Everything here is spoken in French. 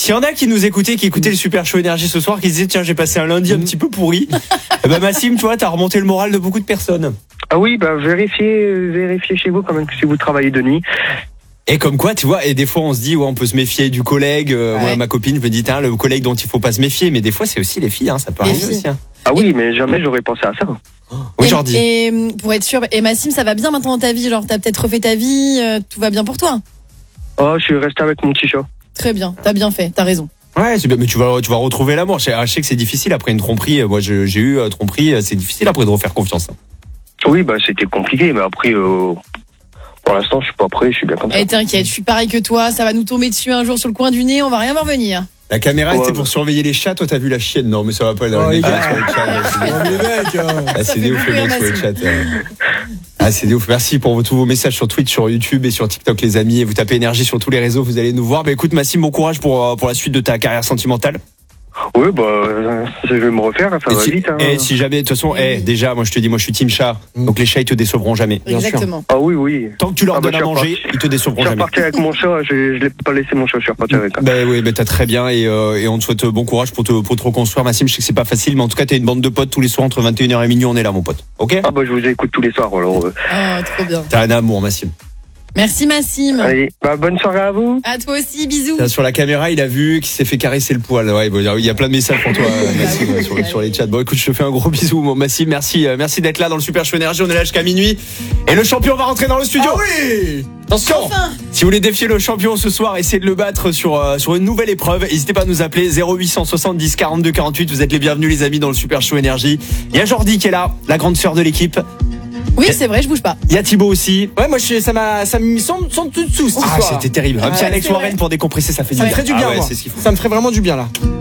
S'il y en a qui nous écoutaient, qui écoutaient le Super Show Énergie ce soir, qui disaient tiens, j'ai passé un lundi un petit peu pourri, eh ben Massim, tu vois, t'as remonté le moral de beaucoup de personnes. Ah oui, vérifiez chez vous quand même si vous travaillez de nuit. Et comme quoi, tu vois, et des fois on se dit, ouais, on peut se méfier du collègue. Moi, ma copine me dit, tiens, le collègue dont il faut pas se méfier, mais des fois c'est aussi les filles, hein, ça peut arriver aussi. Hein. Ah oui, mais jamais j'aurais pensé à ça. Oui, Jordi. Et pour être sûr, et Massim, ça va bien maintenant dans ta vie, genre t'as peut-être refait ta vie, tout va bien pour toi. Oh, je suis resté avec mon petit chat. Très bien, t'as bien fait, t'as raison. Ouais, c'est bien, mais tu vas retrouver l'amour. Je sais que c'est difficile après une tromperie. Moi, j'ai eu tromperie, c'est difficile après de refaire confiance. Oui, bah c'était compliqué, mais après, pour l'instant, je suis pas prêt, je suis bien comme ça. Et t'inquiète, je suis pareil que toi, ça va nous tomber dessus un jour sur le coin du nez, on va rien voir venir. La caméra c'était pour surveiller les chats, toi t'as vu la chienne? Non mais ça va pas dans les gars sur le chat. C'est des ouf les mecs sur le chat. Ah c'est des ouf. Merci pour tous vos messages sur Twitch, sur YouTube et sur TikTok les amis. Et vous tapez énergie sur tous les réseaux, vous allez nous voir. Bah écoute Massim, bon courage pour la suite de ta carrière sentimentale. Oui, je vais me refaire, ça va vite. Hein. Et si jamais, de toute façon, déjà, moi je te dis, moi je suis team chat, donc les chats ils te décevront jamais. Exactement. Ah oui. Tant que tu leur donnes à manger, ils te décevront jamais. Je suis reparti avec mon chat, je l'ai pas laissé mon chat, je suis reparti avec. Ben oui, t'as très bien et on te souhaite bon courage pour te reconstruire, Massim. Je sais que c'est pas facile, mais en tout cas t'as une bande de potes tous les soirs entre 21h et minuit, on est là, mon pote. Ok? Ah je vous écoute tous les soirs, alors. Ah, trop bien. T'as un amour, Massim. Merci Massim. Allez, bonne soirée à vous. À toi aussi, bisous. Sur la caméra, il a vu qu'il s'est fait caresser le poil. Ouais, il y a plein de messages pour toi, Massim, sur les chats. Bon, écoute, je te fais un gros bisou, mon Massim. Merci d'être là dans le Super Show Énergie. On est là jusqu'à minuit. Et le champion va rentrer dans le studio. Ah oui! Attention! Enfin. Si vous voulez défier le champion ce soir, essayez de le battre sur une nouvelle épreuve. N'hésitez pas à nous appeler 0870 42 48. Vous êtes les bienvenus, les amis, dans le Super Show Énergie. Il y a Jordi qui est là, la grande sœur de l'équipe. Oui, c'est vrai, je bouge pas. Il y a Thibaut aussi. Ouais, moi ça me semble tout dessous. C'était terrible. Un petit Alex Warren pour décompresser, ça fait du bien. Très du bien, moi. Ça me ferait vraiment du bien là.